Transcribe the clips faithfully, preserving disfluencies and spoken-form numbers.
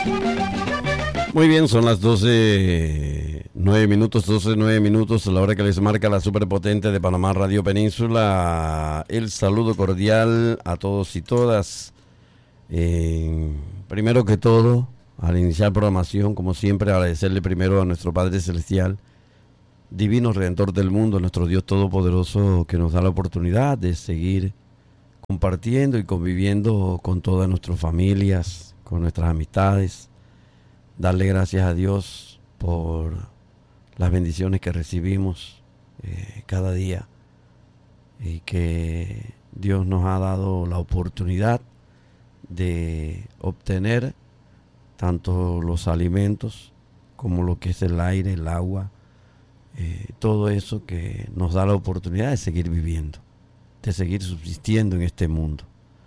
Muy bien, son las doce, nueve minutos, doce, nueve minutos, la hora que les marca la superpotente de Panamá Radio Península. El saludo cordial a todos y todas. Eh, primero que todo, al iniciar programación, como siempre, agradecerle primero a nuestro Padre Celestial, Divino Redentor del mundo, nuestro Dios Todopoderoso, que nos da la oportunidad de seguir compartiendo y conviviendo con todas nuestras familias, con nuestras amistades. Darle gracias a Dios por las bendiciones que recibimos eh, cada día y que Dios nos ha dado la oportunidad de obtener tanto los alimentos como lo que es el aire, el agua, eh, todo eso que nos da la oportunidad de seguir viviendo, de seguir subsistiendo en este mundo.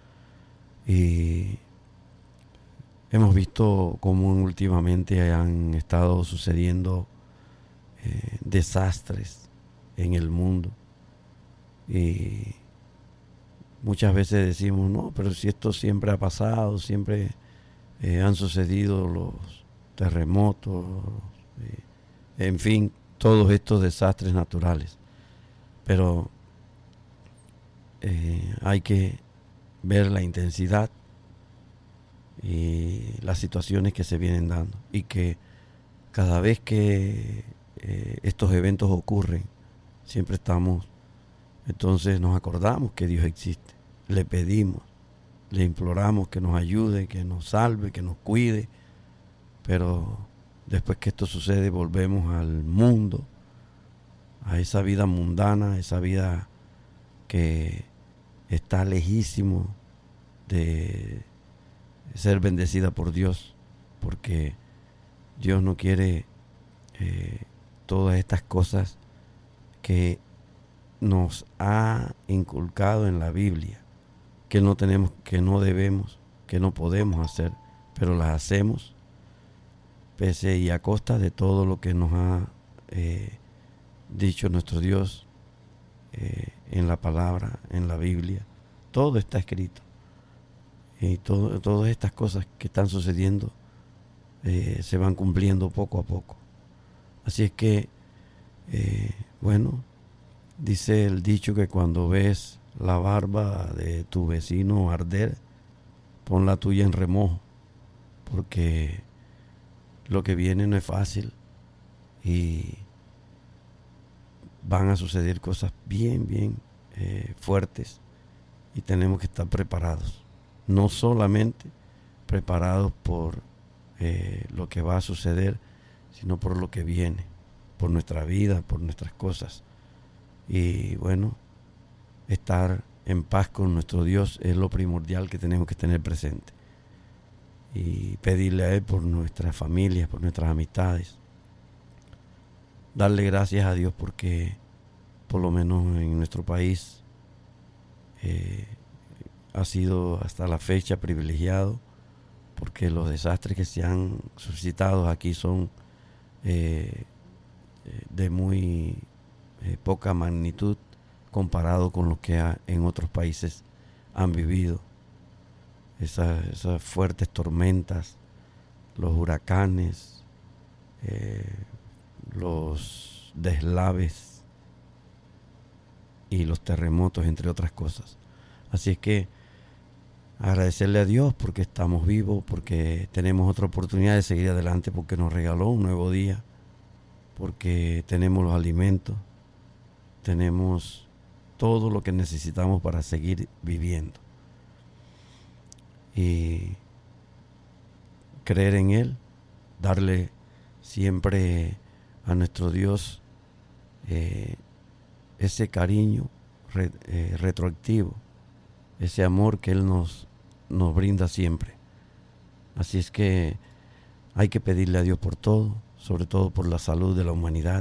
Y hemos visto cómo últimamente han estado sucediendo eh, desastres en el mundo. Y muchas veces decimos, no, pero si esto siempre ha pasado, siempre eh, han sucedido los terremotos, eh, en fin, todos estos desastres naturales. Pero eh, hay que ver la intensidad y las situaciones que se vienen dando, y que cada vez que eh, estos eventos ocurren, siempre estamos, entonces nos acordamos que Dios existe, le pedimos, le imploramos que nos ayude, que nos salve, que nos cuide, pero después que esto sucede volvemos al mundo, a esa vida mundana, esa vida que está lejísimo de ser bendecida por Dios, porque Dios no quiere eh, todas estas cosas que nos ha inculcado en la Biblia, que no tenemos, que no debemos, que no podemos hacer, pero las hacemos pese y a costa de todo lo que nos ha eh, dicho nuestro Dios eh, en la palabra, en la Biblia. Todo está escrito. Y todo, todas estas cosas que están sucediendo eh, se van cumpliendo poco a poco. Así es que, eh, bueno, dice el dicho que cuando ves la barba de tu vecino arder, pon la tuya en remojo, porque lo que viene no es fácil y van a suceder cosas bien, bien eh, fuertes, y tenemos que estar preparados. No solamente preparados por eh, lo que va a suceder, sino por lo que viene, por nuestra vida, por nuestras cosas. Y bueno, estar en paz con nuestro Dios es lo primordial que tenemos que tener presente. Y pedirle a Él por nuestras familias, por nuestras amistades. Darle gracias a Dios porque por lo menos en nuestro país eh, ha sido hasta la fecha privilegiado, porque los desastres que se han suscitado aquí son eh, de muy eh, poca magnitud comparado con lo que ha, en otros países han vivido. Esas, esas fuertes tormentas, los huracanes, eh, los deslaves y los terremotos, entre otras cosas. Así es que agradecerle a Dios porque estamos vivos, porque tenemos otra oportunidad de seguir adelante, porque nos regaló un nuevo día, porque tenemos los alimentos, tenemos todo lo que necesitamos para seguir viviendo. Y creer en Él, darle siempre a nuestro Dios eh, ese cariño re, eh, retroactivo, ese amor que Él nos, nos brinda siempre. Así es que hay que pedirle a Dios por todo, sobre todo por la salud de la humanidad,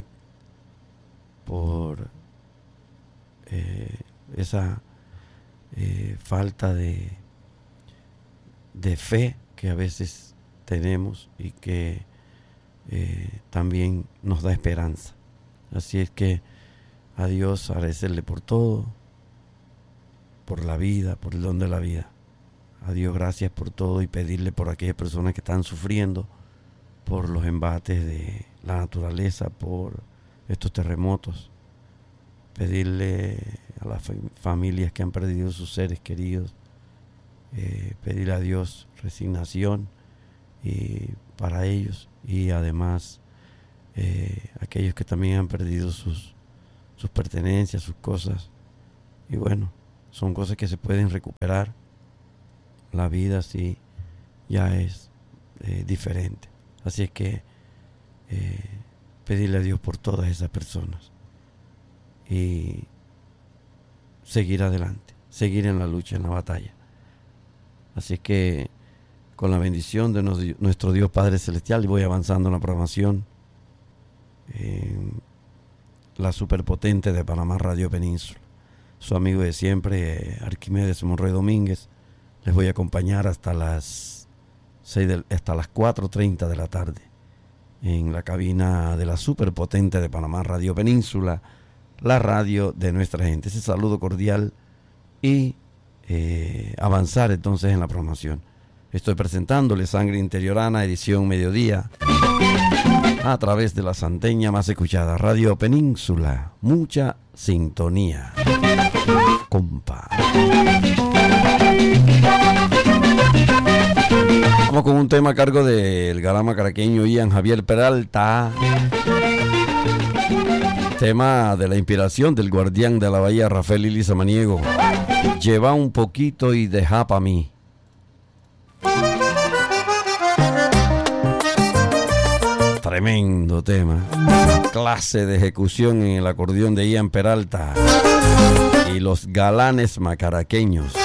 por eh, esa eh, falta de, de fe que a veces tenemos y que eh, también nos da esperanza. Así es que a Dios agradecerle por todo, por la vida, por el don de la vida. a Dios gracias por todo y pedirle por aquellas personas que están sufriendo por los embates de la naturaleza, por estos terremotos. Pedirle a las familias que han perdido sus seres queridos, eh, pedirle a Dios resignación y para ellos, y además eh, aquellos que también han perdido sus, sus pertenencias, sus cosas. Y bueno, son cosas que se pueden recuperar. La vida sí ya es eh, diferente. Así es que eh, pedirle a Dios por todas esas personas y seguir adelante, seguir en la lucha, en la batalla. Así es que con la bendición de nuestro Dios Padre Celestial, y voy avanzando en la programación, eh, la superpotente de Panamá Radio Península, su amigo de siempre, Arquimedes Monroy Domínguez, les voy a acompañar hasta las seis de, hasta las cuatro treinta de la tarde en la cabina de la superpotente de Panamá Radio Península, la radio de nuestra gente. Ese saludo cordial y eh, avanzar entonces en la programación. Estoy presentándole Sangre Interiorana, edición mediodía, a través de la santeña más escuchada, Radio Península. Mucha sintonía, compa. Vamos con un tema a cargo del galama caraqueño Ian Javier Peralta. Tema de la inspiración del guardián de la bahía, Rafael Lili Samaniego. Lleva un poquito y deja pa' mí. Tremendo tema. Clase de ejecución en el acordeón de Ian Peralta y los galanes macaraqueños.